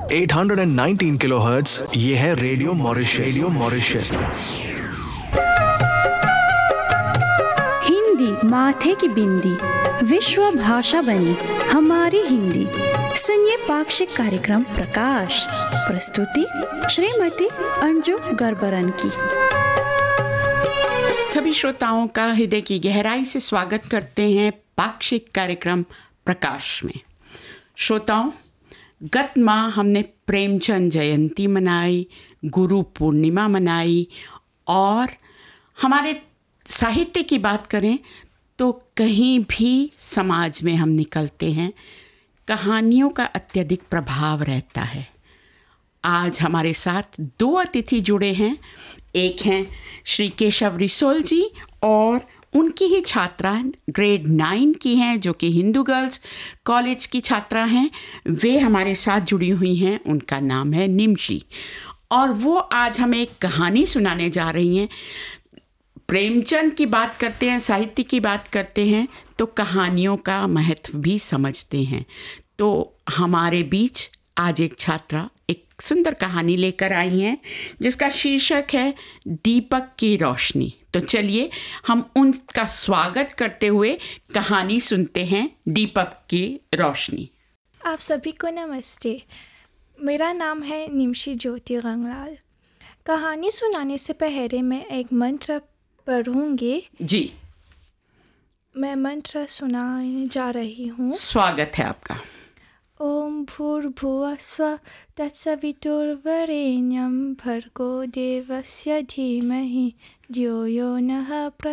819 kilohertz, ये है radio Mauritius. Radio Mauritius. Hindi माथे की बिंदी, विश्व भाषा बनी हमारी हिंदी। सुनिए पाक्षिक कार्यक्रम प्रकाश, प्रस्तुति श्रीमती अंजू गरबरन की। सभी श्रोताओं का हृदय की गहराई से स्वागत करते हैं पाक्षिक कार्यक्रम प्रकाश में। श्रोताओं, गत माह हमने प्रेमचंद जयंती मनाई, गुरु पूर्णिमा मनाई और हमारे साहित्य की बात करें तो कहीं भी समाज में हम निकलते हैं, कहानियों का अत्यधिक प्रभाव रहता है। आज हमारे साथ दो अतिथि जुड़े हैं। एक हैं श्री केशव रिसोल जी और उनकी ही छात्रा ग्रेड 9 की हैं, जो कि हिंदू गर्ल्स कॉलेज की छात्रा हैं। वे हमारे साथ जुड़ी हुई हैं। उनका नाम है निमशी और वो आज हमें एक कहानी सुनाने जा रही हैं। प्रेमचंद की बात करते हैं, साहित्य की बात करते हैं तो कहानियों का महत्व भी समझते हैं। तो हमारे बीच आज एक छात्रा एक सुंदर कहानी लेकर आई हैं जिसका शीर्षक है दीपक की रोशनी। तो चलिए हम उनका स्वागत करते हुए कहानी सुनते हैं, दीपक की रोशनी। आप सभी को नमस्ते। मेरा नाम है निमशी ज्योति गंगलाल। कहानी सुनाने से पहले मैं एक मंत्र पढ़ूंगी जी। मैं मंत्र सुनाने जा रही हूँ। स्वागत है आपका। ओम भूर्भुवः स्वः तत्सवितुर्वरेण्यं भर्गो देवस्य धीमहि धियो यो नः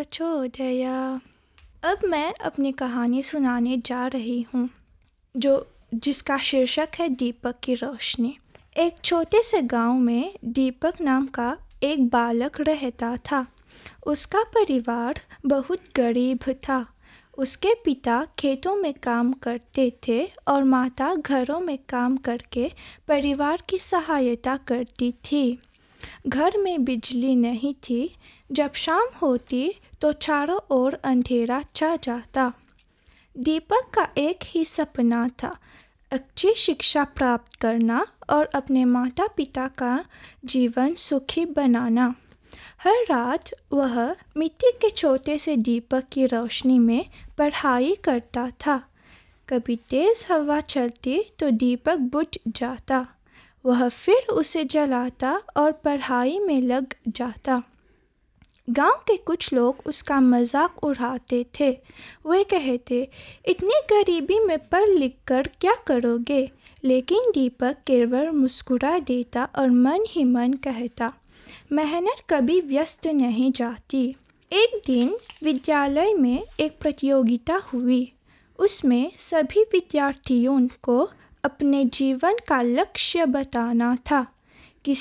प्रचोदयात्। अब मैं अपनी कहानी सुनाने जा रही हूँ जिसका शीर्षक है दीपक की रोशनी। एक छोटे से गांव में दीपक नाम का एक बालक रहता था। उसका परिवार बहुत गरीब था। उसके पिता खेतों में काम करते थे और माता घरों में काम करके परिवार की सहायता करती थी। घर में बिजली नहीं थी। जब शाम होती तो चारों ओर अंधेरा छा जाता। दीपक का एक ही सपना था, अच्छी शिक्षा प्राप्त करना और अपने माता पिता का जीवन सुखी बनाना। हर रात वह मिट्टी के छोटे से दीपक की रोशनी में पढ़ाई करता था। कभी तेज़ हवा चलती तो दीपक बुझ जाता। वह फिर उसे जलाता और पढ़ाई में लग जाता। गांव के कुछ लोग उसका मजाक उड़ाते थे। वे कहते, इतनी गरीबी में पढ़ लिख कर क्या करोगे? लेकिन दीपक केवल मुस्कुरा देता और मन ही मन कहता, मेहनत कभी व्यस्त नहीं जाती। एक दिन विद्यालय में एक प्रतियोगिता हुई। उसमें सभी विद्यार्थियों को अपने जीवन का लक्ष्य बताना था।